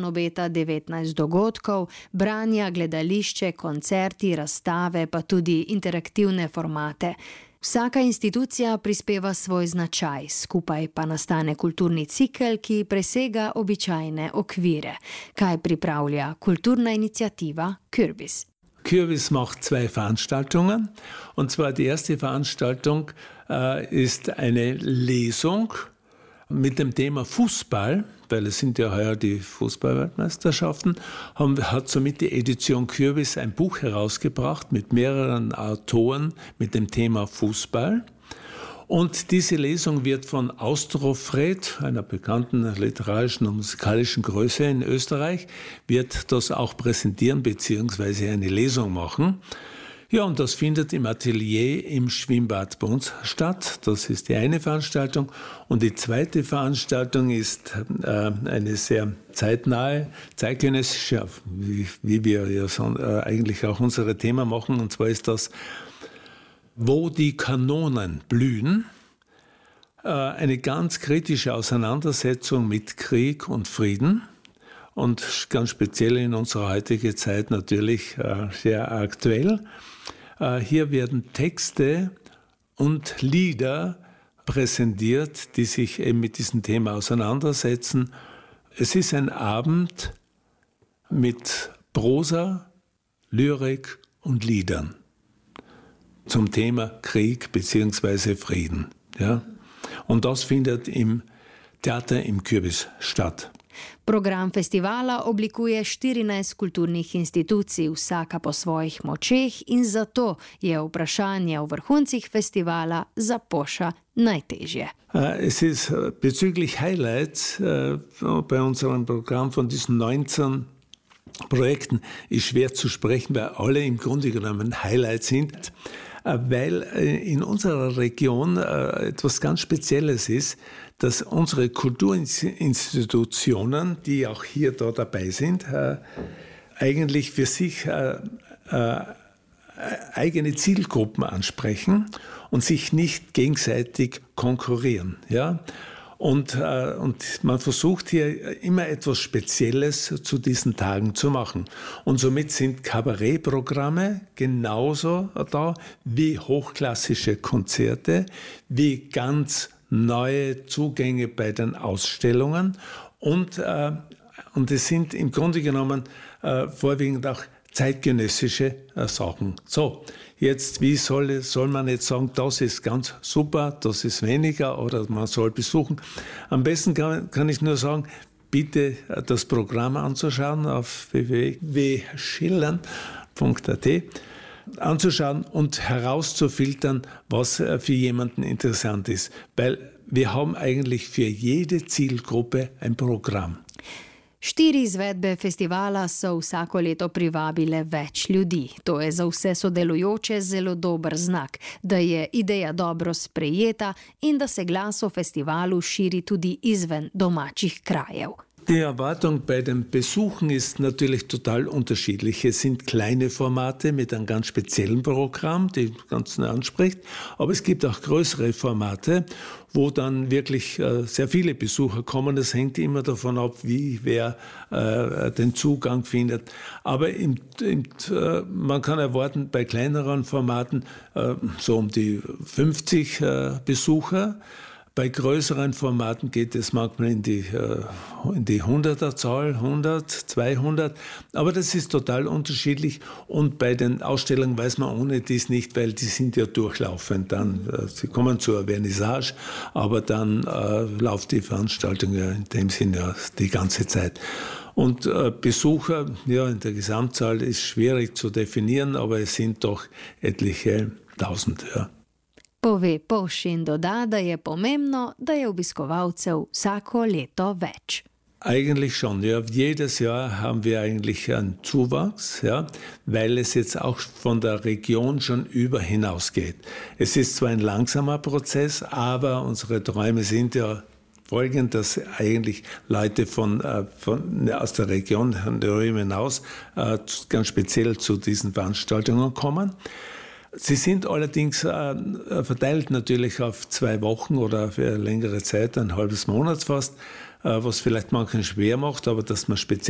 dan obeta 19 dogodkov, branja, gledališče, koncerti, razstave, pa tudi interaktivne formate. Vsaka institucija prispeva svoj značaj, skupaj pa nastane kulturni cikel, ki presega običajne okvire. Kaj pripravlja kulturna iniciativa Kürbis? Kürbis macht 2 Veranstaltungen. Und zwar die erste Veranstaltung ist eine Lesung mit dem Thema Fußball, weil es sind ja heuer die Fußball-Weltmeisterschaften, hat somit die Edition Kürbis ein Buch herausgebracht mit mehreren Autoren mit dem Thema Fußball. Und diese Lesung wird von Austrofred, einer bekannten literarischen und musikalischen Größe in Österreich, wird das auch präsentieren bzw. eine Lesung machen. Ja, und das findet im Atelier im Schwimmbad bei uns statt. Das ist die eine Veranstaltung. Und die zweite Veranstaltung ist eine sehr zeitnahe, zeitgenössische, wie wir ja eigentlich auch unsere Themen machen. Und zwar ist das Wo die Kanonen blühen, eine ganz kritische Auseinandersetzung mit Krieg und Frieden und ganz speziell in unserer heutigen Zeit natürlich sehr aktuell. Hier werden Texte und Lieder präsentiert, die sich eben mit diesem Thema auseinandersetzen. Es ist ein Abend mit Prosa, Lyrik und Liedern zum Thema Krieg bzw. Frieden. Ja? Und das findet im Theater im Kürbis statt. Program festivala oblikuje 14 kulturnih institucij, vsaka po svojih močeh, in zato je vprašanje o vrhuncih festivala za Poša najtežje. Es ist bezüglich Highlights bei unserem Programm von diesen 19 Projekten ist schwer zu sprechen, weil alle im Grunde genommen Highlights sind. Weil in unserer Region etwas ganz Spezielles ist, dass unsere Kulturinstitutionen, die auch hier da dabei sind, eigentlich für sich eigene Zielgruppen ansprechen und sich nicht gegenseitig konkurrieren. Ja? Und man versucht hier immer etwas Spezielles zu diesen Tagen zu machen. Und somit sind Kabarettprogramme genauso da wie hochklassische Konzerte, wie ganz neue Zugänge bei den Ausstellungen. Und es sind im Grunde genommen vorwiegend auch zeitgenössische Sachen. So, jetzt, wie soll man jetzt sagen, das ist ganz super, das ist weniger oder man soll besuchen? Am besten kann ich nur sagen, bitte das Programm anzuschauen auf www.schillern.at anzuschauen und herauszufiltern, was für jemanden interessant ist. Weil wir haben eigentlich für jede Zielgruppe ein Programm. 4 izvedbe festivala so vsako leto privabile več ljudi. To je za vse sodelujoče zelo dober znak, da je ideja dobro sprejeta in da se glas o festivalu širi tudi izven domačih krajev. Die Erwartung bei den Besuchen ist natürlich total unterschiedlich. Es sind kleine Formate mit einem ganz speziellen Programm, die ganz nah anspricht, aber es gibt auch größere Formate, wo dann wirklich sehr viele Besucher kommen. Das hängt immer davon ab, wie wer den Zugang findet. Aber man kann erwarten, bei kleineren Formaten so um die 50 Besucher. Bei größeren Formaten geht es manchmal in die 100er-Zahl, 100, 200. Aber das ist total unterschiedlich. Und bei den Ausstellungen weiß man ohne dies nicht, weil die sind ja durchlaufend. Sie kommen zur Vernissage, aber dann läuft die Veranstaltung ja in dem Sinne ja die ganze Zeit. Und Besucher, ja, in der Gesamtzahl ist schwierig zu definieren, aber es sind doch etliche Tausend, ja. Pove Poš in doda, da je pomembno, da je obiskovalcev vsako leto več. Eigentlich schon, ja. Jedes Jahr haben wir eigentlich einen Zuwachs, ja, weil es jetzt auch von der Region schon hinausgeht. Es ist zwar ein langsamer Prozess, aber unsere Träume sind ja folgend, dass eigentlich Leute aus der Region darüber hinaus ganz speziell zu diesen Veranstaltungen kommen. Sie sind allerdings verteilt natürlich auf 2 Wochen oder für eine längere Zeit, ein halbes Monat fast, was vielleicht manchen schwer macht, aber dass man speziell